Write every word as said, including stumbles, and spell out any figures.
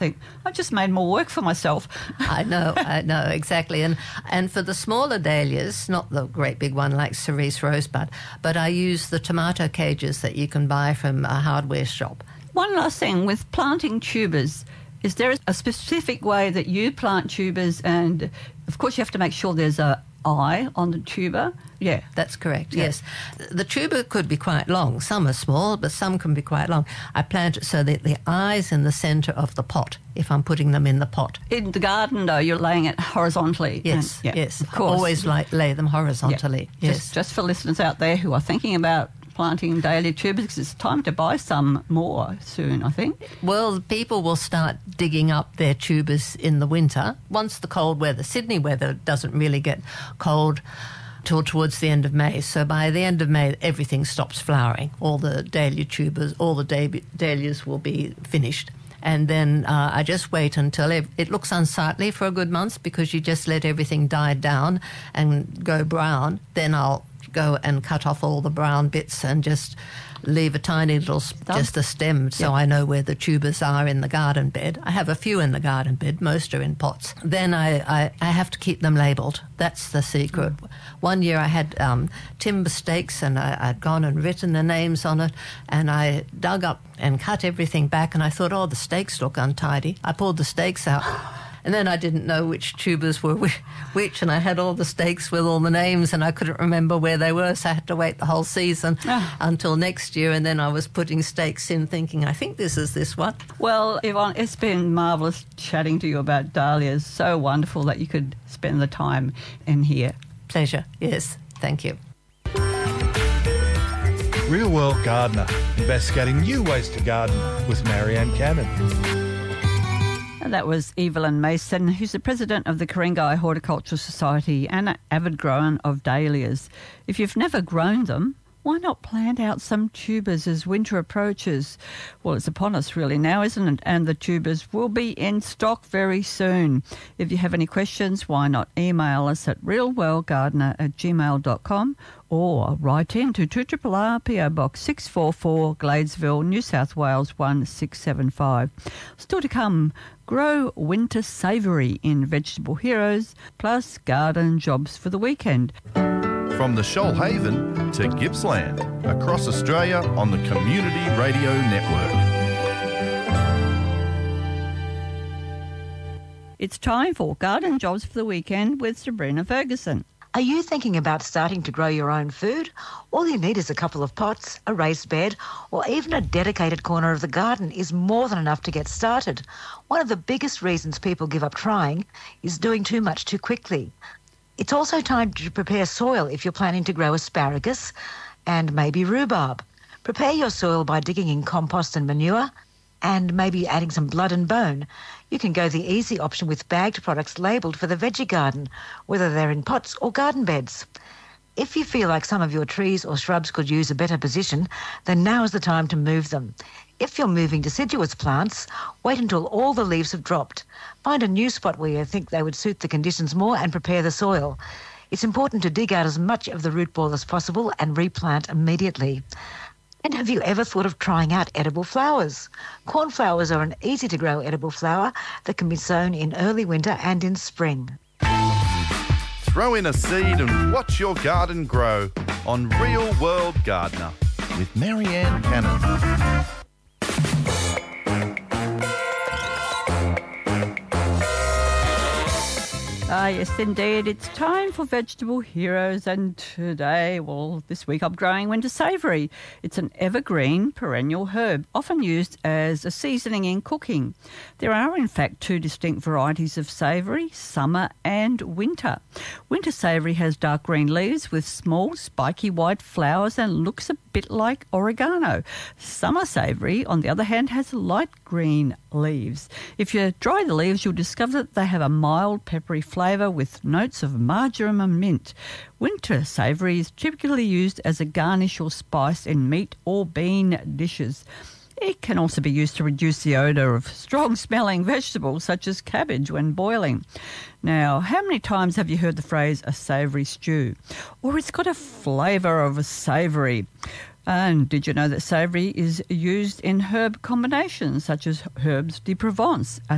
think, I just made more work for myself. I know, I know, exactly. And and for the smaller dahlias, not the great big one like cerise rosebud, but I use the tomato cages that you can buy from a hardware shop. One last thing, with planting tubers, is there a specific way that you plant tubers? And, of course, you have to make sure there's a eye on the tuber. Yeah, that's correct, yeah. Yes. The tuber could be quite long. Some are small, but some can be quite long. I plant it so that the eye's in the centre of the pot, if I'm putting them in the pot. In the garden, though, you're laying it horizontally. Yes, and, yeah, yes. Of course. Always like, lay them horizontally, yeah. yes. Just, just for listeners out there who are thinking about planting dahlia tubers, because it's time to buy some more soon, I think. Well, people will start digging up their tubers in the winter. Once the cold weather, Sydney weather doesn't really get cold till towards the end of May. So by the end of May, everything stops flowering. All the dahlia tubers, all the dah- dahlias will be finished. And then uh, I just wait until it, it looks unsightly for a good month, because you just let everything die down and go brown. Then I'll go and cut off all the brown bits and just leave a tiny little, Stump. just a stem, so yep. I know where the tubers are in the garden bed. I have a few in the garden bed, most are in pots. Then I, I, I have to keep them labelled. That's the secret. Mm. One year I had um, timber stakes, and I, I'd gone and written the names on it, and I dug up and cut everything back, and I thought, oh, the stakes look untidy. I pulled the stakes out. And then I didn't know which tubers were which, and I had all the stakes with all the names, and I couldn't remember where they were, so I had to wait the whole season oh. until next year, and then I was putting stakes in thinking, I think this is this one. Well, Yvonne, it's been marvellous chatting to you about dahlias. So wonderful that you could spend the time in here. Pleasure, yes. Thank you. Real World Gardener, investigating new ways to garden with Marianne Cannon. And that was Evelyn Mason, who's the president of the Ku-ring-gai Horticultural Society and an avid grower of dahlias. If you've never grown them, why not plant out some tubers as winter approaches? Well, it's upon us really now, isn't it? And the tubers will be in stock very soon. If you have any questions, why not email us at realworldgardener at gmail dot com or write in to two R R R P O Box six four four, Gladesville, New South Wales one six seven five. Still to come, grow winter savoury in Vegetable Heroes, plus garden jobs for the weekend. From the Shoalhaven to Gippsland, across Australia on the Community Radio Network. It's time for Garden Jobs for the Weekend with Sabrina Ferguson. Are you thinking about starting to grow your own food? All you need is a couple of pots, a raised bed, or even a dedicated corner of the garden is more than enough to get started. One of the biggest reasons people give up trying is doing too much too quickly. It's also time to prepare soil if you're planning to grow asparagus and maybe rhubarb. Prepare your soil by digging in compost and manure and maybe adding some blood and bone. You can go the easy option with bagged products labelled for the veggie garden, whether they're in pots or garden beds. If you feel like some of your trees or shrubs could use a better position, then now is the time to move them. If you're moving deciduous plants, wait until all the leaves have dropped. Find a new spot where you think they would suit the conditions more and prepare the soil. It's important to dig out as much of the root ball as possible and replant immediately. And have you ever thought of trying out edible flowers? Cornflowers are an easy-to-grow edible flower that can be sown in early winter and in spring. Throw in a seed and watch your garden grow on Real World Gardener with Marianne Cannon. Ah, yes, indeed. It's time for Vegetable Heroes, and today, well, this week I'm growing winter savoury. It's an evergreen perennial herb, often used as a seasoning in cooking. There are, in fact, two distinct varieties of savoury, summer and winter. Winter savoury has dark green leaves with small, spiky white flowers and looks a bit like oregano. Summer savoury, on the other hand, has light green leaves. If you dry the leaves, you'll discover that they have a mild, peppery flavour flavour with notes of marjoram and mint. Winter savoury is typically used as a garnish or spice in meat or bean dishes. It can also be used to reduce the odour of strong-smelling vegetables such as cabbage when boiling. Now, how many times have you heard the phrase a savoury stew? Or it's got a flavour of a savoury. And did you know that savoury is used in herb combinations such as herbes de Provence, a